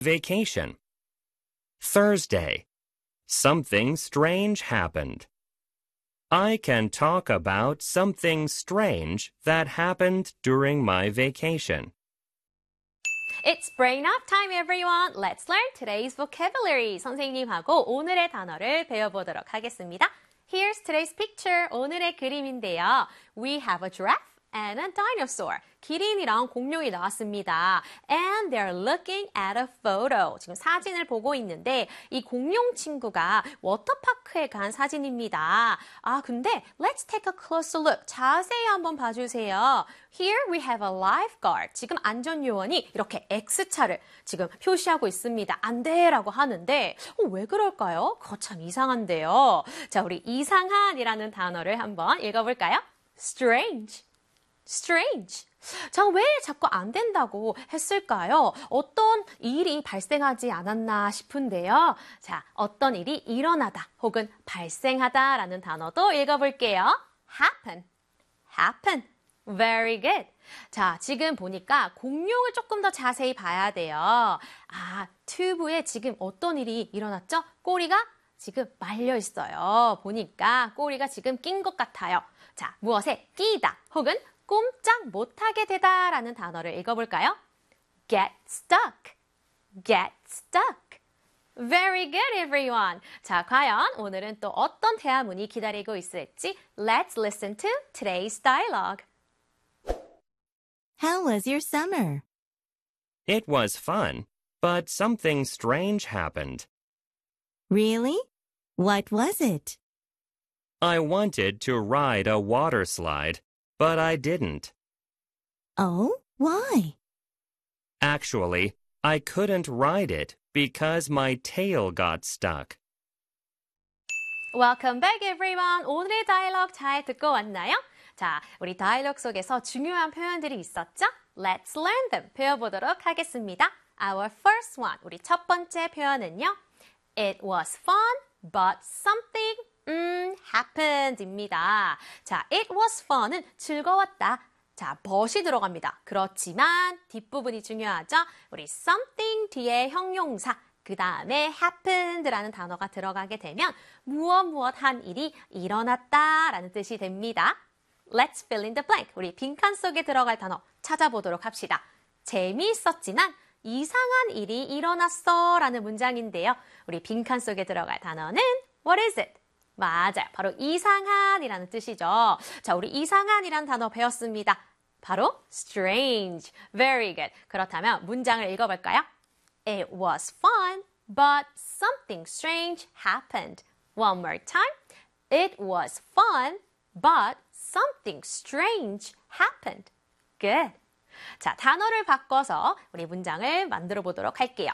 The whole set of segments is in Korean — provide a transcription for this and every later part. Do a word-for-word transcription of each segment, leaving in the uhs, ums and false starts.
Vacation. Thursday. Something strange happened. I can talk about something strange that happened during my vacation. It's brain up time, everyone. Let's learn today's vocabulary. 선생님하고 오늘의 단어를 배워보도록 하겠습니다. Here's today's picture. 오늘의 그림인데요. We have a giraffe and a dinosaur. 기린이랑 공룡이 나왔습니다. And they're looking at a photo. 지금 사진을 보고 있는데 이 공룡 친구가 워터파크에 간 사진입니다. 아, 근데 let's take a closer look. 자세히 한번 봐주세요. Here we have a lifeguard. 지금 안전요원이 이렇게 X차를 지금 표시하고 있습니다. 안 돼! 라고 하는데 어, 왜 그럴까요? 그거 참 이상한데요. 자, 우리 이상한이라는 단어를 한번 읽어볼까요? Strange. Strange. 자, 왜 자꾸 안 된다고 했을까요? 어떤 일이 발생하지 않았나 싶은데요. 자, 어떤 일이 일어나다 혹은 발생하다라는 단어도 읽어볼게요. happen, happen. Very good. 자, 지금 보니까 공룡을 조금 더 자세히 봐야 돼요. 아, 튜브에 지금 어떤 일이 일어났죠? 꼬리가 지금 말려 있어요. 보니까 꼬리가 지금 낀 것 같아요. 자, 무엇에 끼다 혹은 꼼짝 못하게 되다라는 단어를 읽어볼까요? Get stuck. Get stuck. Very good, everyone. 자, 과연 오늘은 또 어떤 대화문이 기다리고 있을지 Let's listen to today's dialogue. How was your summer? It was fun, but something strange happened. Really? What was it? I wanted to ride a water slide, but I didn't. Oh, why? Actually, I couldn't ride it because my tail got stuck. Welcome back, everyone. 오늘의 다이얼로그 잘 듣고 왔나요? 자, 우리 다이얼로그 속에서 중요한 표현들이 있었죠? Let's learn them. 배워보도록 하겠습니다. Our first one, 우리 첫 번째 표현은요. It was fun, but something 음, happened입니다. 자, it was fun은 즐거웠다. 자, but이 들어갑니다. 그렇지만 뒷부분이 중요하죠? 우리 something 뒤에 형용사, 그 다음에 happened라는 단어가 들어가게 되면 무엇 무엇 한 일이 일어났다라는 뜻이 됩니다. Let's fill in the blank. 우리 빈칸 속에 들어갈 단어 찾아보도록 합시다. 재미있었지만 이상한 일이 일어났어 라는 문장인데요. 우리 빈칸 속에 들어갈 단어는 What is it? 맞아요. 바로 이상한이라는 뜻이죠. 자, 우리 이상한이라는 단어 배웠습니다. 바로 strange. Very good. 그렇다면 문장을 읽어볼까요? It was fun, but something strange happened. One more time. It was fun, but something strange happened. Good. 자, 단어를 바꿔서 우리 문장을 만들어 보도록 할게요.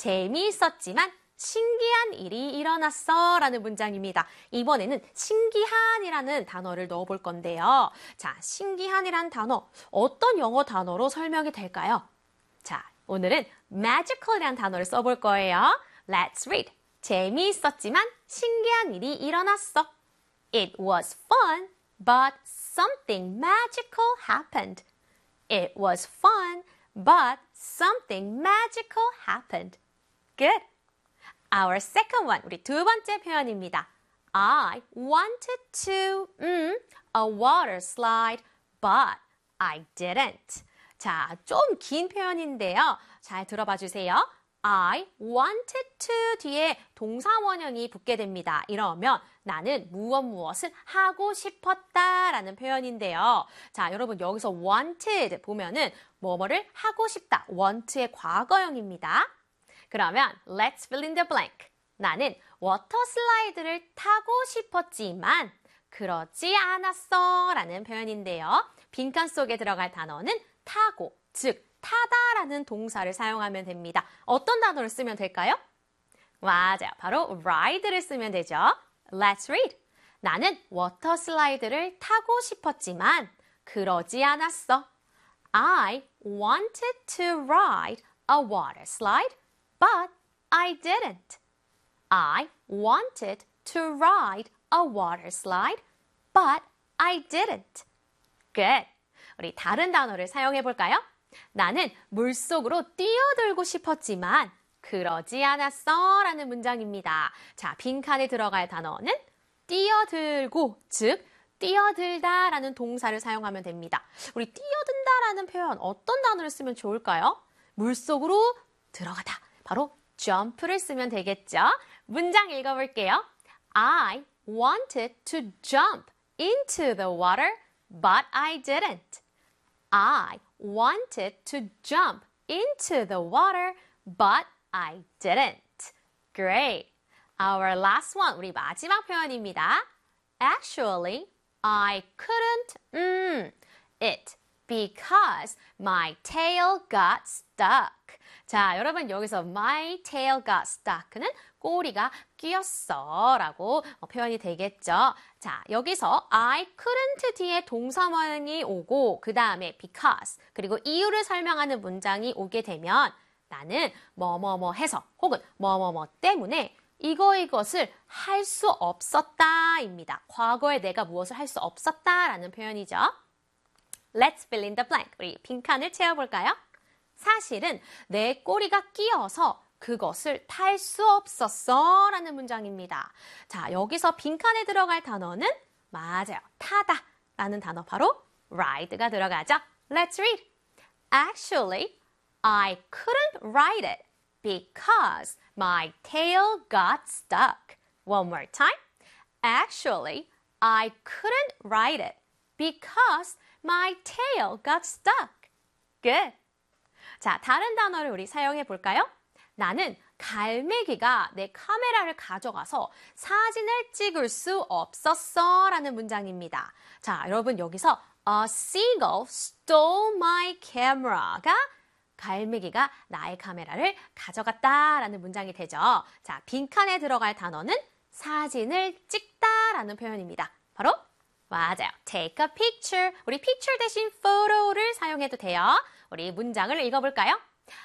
재미있었지만 신기한 일이 일어났어 라는 문장입니다. 이번에는 신기한이라는 단어를 넣어볼 건데요. 자, 신기한이라는 단어, 어떤 영어 단어로 설명이 될까요? 자, 오늘은 magical이라는 단어를 써볼 거예요. Let's read. 재미있었지만 신기한 일이 일어났어. It was fun, but something magical happened. It was fun, but something magical happened. Good. Our second one, 우리 두 번째 표현입니다. I wanted to, 음, a water slide, but I didn't. 자, 좀 긴 표현인데요. 잘 들어봐 주세요. I wanted to 뒤에 동사 원형이 붙게 됩니다. 이러면 나는 무엇 무엇을 하고 싶었다라는 표현인데요. 자, 여러분 여기서 wanted 보면은 뭐뭐를 하고 싶다. want의 과거형입니다. 그러면 let's fill in the blank. 나는 워터 슬라이드를 타고 싶었지만 그러지 않았어 라는 표현인데요. 빈칸 속에 들어갈 단어는 타고, 즉 타다라는 동사를 사용하면 됩니다. 어떤 단어를 쓰면 될까요? 맞아요. 바로 ride를 쓰면 되죠. Let's read. 나는 워터 슬라이드를 타고 싶었지만 그러지 않았어. I wanted to ride a water slide, but I didn't. I wanted to ride a water slide, but I didn't. Good. 우리 다른 단어를 사용해 볼까요? 나는 물속으로 뛰어들고 싶었지만 그러지 않았어 라는 문장입니다. 자, 빈칸에 들어갈 단어는 뛰어들고, 즉 뛰어들다 라는 동사를 사용하면 됩니다. 우리 뛰어든다 라는 표현 어떤 단어를 쓰면 좋을까요? 물속으로 들어가다. 바로 jump를 쓰면 되겠죠? 문장 읽어볼게요. I wanted to jump into the water, but I didn't. I wanted to jump into the water, but I didn't. Great. Our last one, 우리 마지막 표현입니다. Actually, I couldn't mm, it because my tail got stuck. 자, 여러분 여기서 my tail got stuck는 꼬리가 끼었어 라고 표현이 되겠죠. 자, 여기서 I couldn't 뒤에 동사원이 오고 그 다음에 because 그리고 이유를 설명하는 문장이 오게 되면 나는 뭐뭐뭐 해서 혹은 뭐뭐뭐 때문에 이거 이것을 할 수 없었다입니다. 과거에 내가 무엇을 할 수 없었다라는 표현이죠. Let's fill in the blank. 우리 빈칸을 채워볼까요? 사실은 내 꼬리가 끼어서 그것을 탈 수 없었어 라는 문장입니다. 자, 여기서 빈칸에 들어갈 단어는 맞아요. 타다 라는 단어 바로 ride가 들어가죠. Let's read. Actually, I couldn't ride it because my tail got stuck. One more time. Actually, I couldn't ride it because my tail got stuck. Good. 자, 다른 단어를 우리 사용해 볼까요? 나는 갈매기가 내 카메라를 가져가서 사진을 찍을 수 없었어 라는 문장입니다. 자, 여러분 여기서 A seagull stole my camera가 갈매기가 나의 카메라를 가져갔다라는 문장이 되죠. 자, 빈칸에 들어갈 단어는 사진을 찍다라는 표현입니다. 바로 맞아요. Take a picture. 우리 picture 대신 photo를 사용해도 돼요. 우리 문장을 읽어볼까요?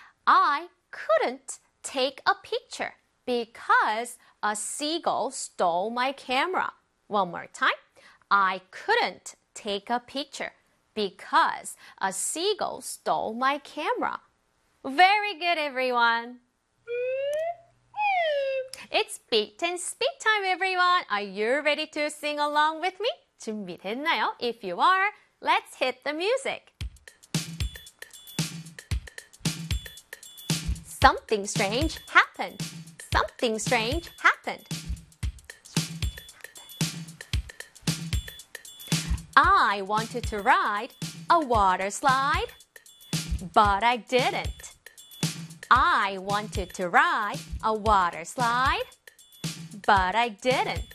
I couldn't take a picture because a seagull stole my camera. One more time. I couldn't take a picture because a seagull stole my camera. Very good, everyone. It's beat and speak time, everyone. Are you ready to sing along with me? 준비됐나요? If you are, let's hit the music. Something strange happened. Something strange happened. I wanted to ride a water slide, but I didn't. I wanted to ride a water slide, but I didn't.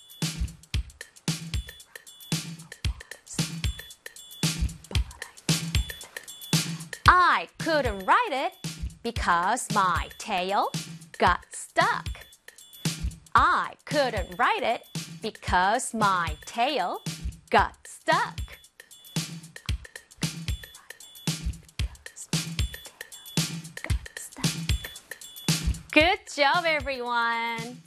I couldn't ride it because my tail got stuck. I couldn't ride it because my tail got stuck. Good job, everyone.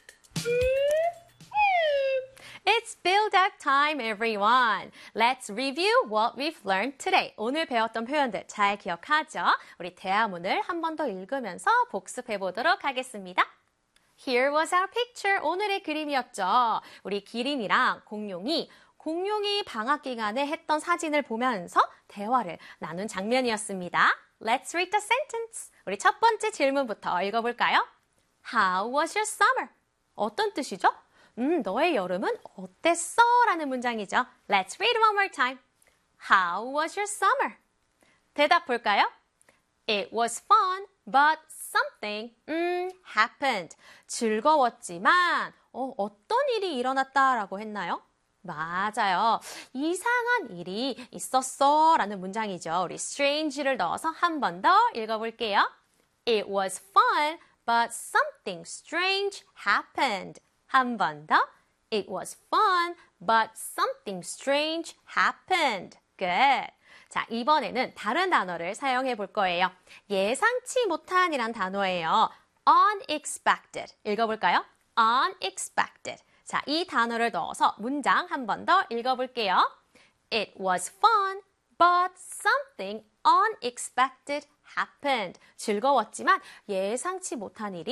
It's build-up time, everyone. Let's review what we've learned today. 오늘 배웠던 표현들 잘 기억하죠? 우리 대화문을 한 번 더 읽으면서 복습해 보도록 하겠습니다. Here was our picture. 오늘의 그림이었죠. 우리 기린이랑 공룡이 공룡이 방학 기간에 했던 사진을 보면서 대화를 나눈 장면이었습니다. Let's read the sentence. 우리 첫 번째 질문부터 읽어볼까요? How was your summer? 어떤 뜻이죠? 음, 너의 여름은 어땠어? 라는 문장이죠. Let's read one more time. How was your summer? 대답 볼까요? It was fun, but something 음, happened. 즐거웠지만 어, 어떤 일이 일어났다라고 했나요? 맞아요. 이상한 일이 있었어 라는 문장이죠. 우리 strange를 넣어서 한 번 더 읽어볼게요. It was fun, but something strange happened. 한 번 더. It was fun, but something strange happened. Good. 자, 이번에는 다른 단어를 사용해 볼 거예요. 예상치 못한이란 단어예요. unexpected. 읽어볼까요? unexpected. 자, 이 단어를 넣어서 문장 한 번 더 읽어볼게요. It was fun, but something unexpected happened. 즐거웠지만 예상치 못한 일이